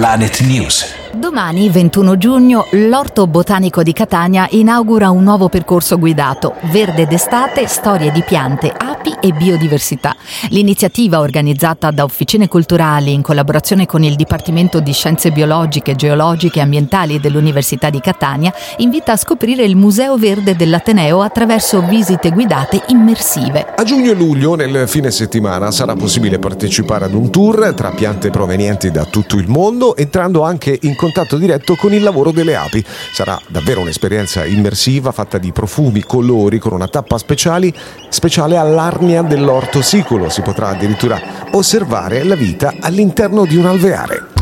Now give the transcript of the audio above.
Planet News. Domani, 21 giugno, l'Orto Botanico di Catania inaugura un nuovo percorso guidato: Verde d'estate, storie di piante, api e biodiversità. L'iniziativa, organizzata da Officine Culturali in collaborazione con il Dipartimento di Scienze Biologiche, Geologiche e Ambientali dell'Università di Catania, invita a scoprire il Museo Verde dell'Ateneo attraverso visite guidate immersive. A giugno e luglio, nel fine settimana, sarà possibile partecipare ad un tour tra piante provenienti da tutto il mondo, entrando anche in contatto diretto con il lavoro delle api. Sarà davvero un'esperienza immersiva fatta di profumi, colori, con una tappa speciale all'Arnia dell'Orto Siculo. Si potrà addirittura osservare la vita all'interno di un alveare.